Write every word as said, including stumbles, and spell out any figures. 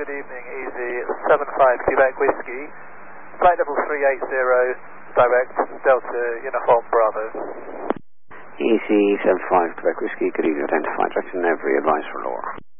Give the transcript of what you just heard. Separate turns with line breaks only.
good evening, Easy seven five Quebec Whiskey, flight level three eight zero, direct Delta Uniform Bravo.
Easy seven five Quebec Whiskey, good evening, identified, direction every advice for Laura.